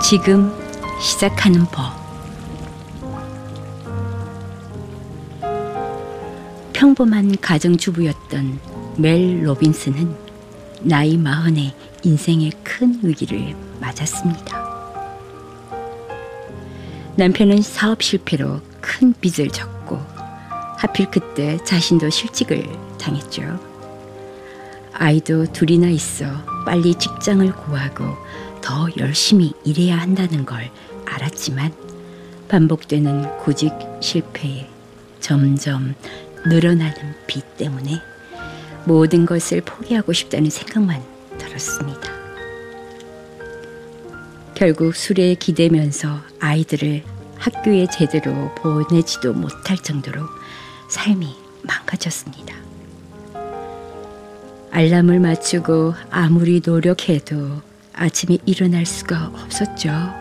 지금 시작하는 법. 평범한 가정주부였던 멜 로빈슨은 나이 40에 인생의 큰 위기를 맞았습니다. 남편은 사업 실패로 큰 빚을 졌고 하필 그때 자신도 실직을 당했죠. 아이도 둘이나 있어 빨리 직장을 구하고 더 열심히 일해야 한다는 걸 알았지만 반복되는 구직 실패에 점점 늘어나는 빚 때문에 모든 것을 포기하고 싶다는 생각만 들었습니다. 결국 술에 기대면서 아이들을 학교에 제대로 보내지도 못할 정도로 삶이 망가졌습니다. 알람을 맞추고 아무리 노력해도 아침에 일어날 수가 없었죠.